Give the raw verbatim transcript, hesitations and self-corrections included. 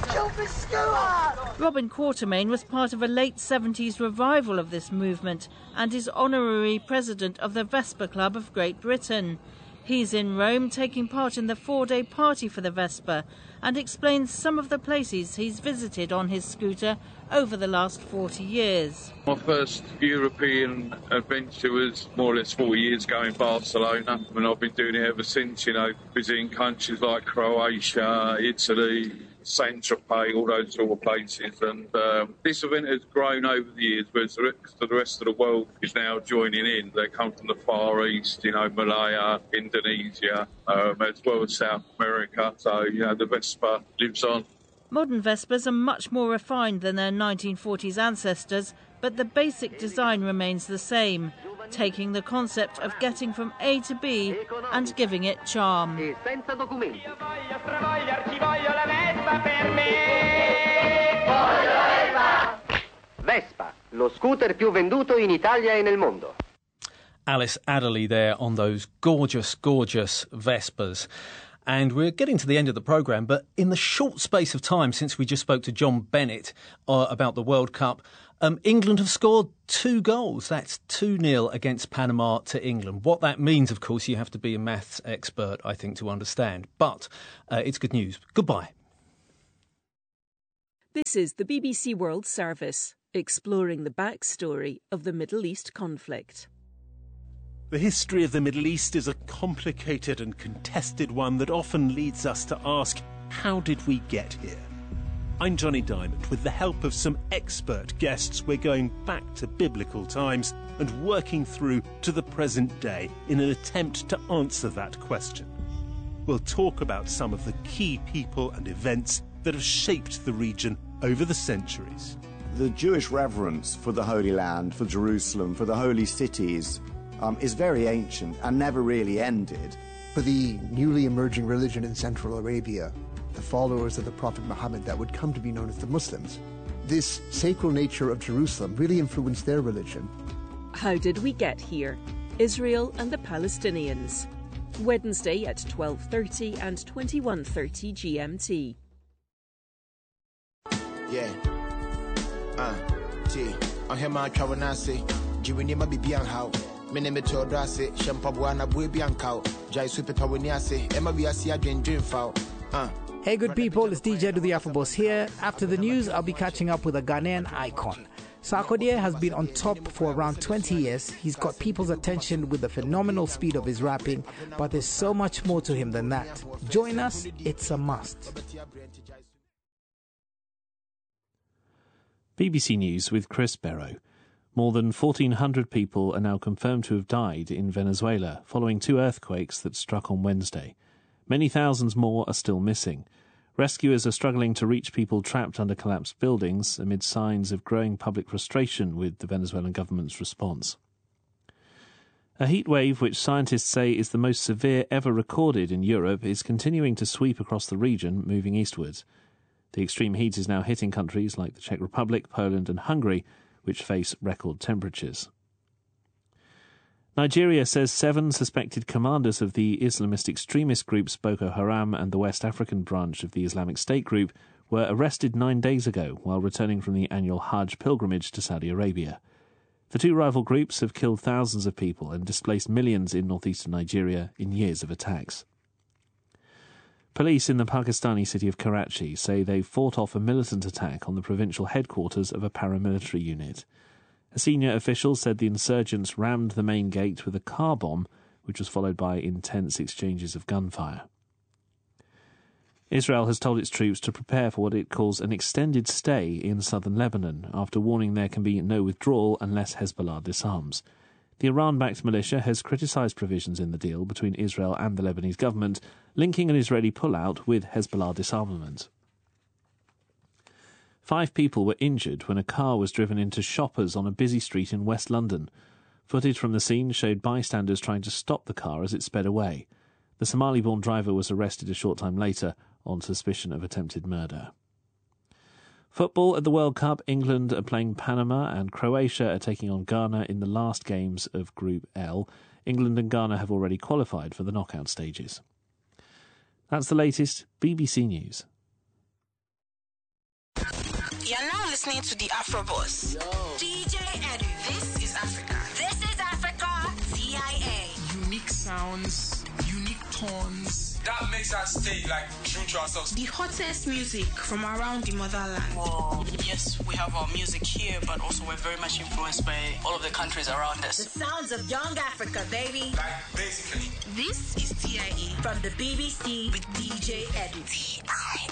Robin Quatermain was part of a late seventies revival of this movement and is honorary president of the Vespa Club of Great Britain. He's in Rome taking part in the four-day party for the Vespa and explains some of the places he's visited on his scooter over the last forty years. My first European adventure was more or less four years ago in Barcelona, and I've been doing it ever since, you know, visiting countries like Croatia, Italy, Saint-Tropez, all those sort of places. And um, this event has grown over the years, whereas the rest, the rest of the world is now joining in. They come from the Far East, you know, Malaya, Indonesia, um, as well as South America. So, you know, the Vespa lives on. Modern Vespas are much more refined than their nineteen forties ancestors, but the basic design remains the same, taking the concept of getting from A to B and giving it charm. Vespa, lo scooter più venduto in Italia e nel mondo. Alice Adderley there on those gorgeous, gorgeous Vespas. And we're getting to the end of the programme, but in the short space of time since we just spoke to John Bennett uh, about the World Cup, um, England have scored two goals. That's two nil against Panama to England. What that means, of course, you have to be a maths expert, I think, to understand. But uh, it's good news. Goodbye. This is the B B C World Service, exploring the backstory of the Middle East conflict. The history of the Middle East is a complicated and contested one that often leads us to ask, how did we get here? I'm Johnny Diamond. With the help of some expert guests, we're going back to biblical times and working through to the present day in an attempt to answer that question. We'll talk about some of the key people and events that have shaped the region over the centuries. The Jewish reverence for the Holy Land, for Jerusalem, for the holy cities, Um, is very ancient and never really ended. For the newly emerging religion in Central Arabia, the followers of the Prophet Muhammad that would come to be known as the Muslims, this sacral nature of Jerusalem really influenced their religion. How did we get here? Israel and the Palestinians. Wednesday at twelve thirty and twenty-one thirty G M T. Yeah. Uh, T. I'm here, my Travanasi. Jiwini Mabibian how. Hey good people, it's D J to the Afro Boss here. After the news, I'll be catching up with a Ghanaian icon. Sarkodie has been on top for around twenty years. He's got people's attention with the phenomenal speed of his rapping, but there's so much more to him than that. Join us, it's a must. B B C News with Chris Barrow. More than fourteen hundred people are now confirmed to have died in Venezuela following two earthquakes that struck on Wednesday. Many thousands more are still missing. Rescuers are struggling to reach people trapped under collapsed buildings amid signs of growing public frustration with the Venezuelan government's response. A heat wave, which scientists say is the most severe ever recorded in Europe, is continuing to sweep across the region, moving eastwards. The extreme heat is now hitting countries like the Czech Republic, Poland and Hungary, which face record temperatures. Nigeria says seven suspected commanders of the Islamist extremist groups Boko Haram and the West African branch of the Islamic State group were arrested nine days ago while returning from the annual Hajj pilgrimage to Saudi Arabia. The two rival groups have killed thousands of people and displaced millions in northeastern Nigeria in years of attacks. Police in the Pakistani city of Karachi say they fought off a militant attack on the provincial headquarters of a paramilitary unit. A senior official said the insurgents rammed the main gate with a car bomb, which was followed by intense exchanges of gunfire. Israel has told its troops to prepare for what it calls an extended stay in southern Lebanon, after warning there can be no withdrawal unless Hezbollah disarms. The Iran-backed militia has criticised provisions in the deal between Israel and the Lebanese government, linking an Israeli pullout with Hezbollah disarmament. Five people were injured when a car was driven into shoppers on a busy street in West London. Footage from the scene showed bystanders trying to stop the car as it sped away. The Somali-born driver was arrested a short time later on suspicion of attempted murder. Football at the World Cup, England are playing Panama and Croatia are taking on Ghana in the last games of Group L. England and Ghana have already qualified for the knockout stages. That's the latest B B C News. You're now listening to the Afro Boss. D J Edu. This is Africa. This is Africa. T I A. Unique sounds, unique tones. That makes us stay like true to ourselves. The hottest music from around the motherland. Well, yes, we have our music here, but also we're very much influenced by all of the countries around us. The sounds of young Africa, baby. Like, basically. This is T I A from the B B C with D J Edu. T I A.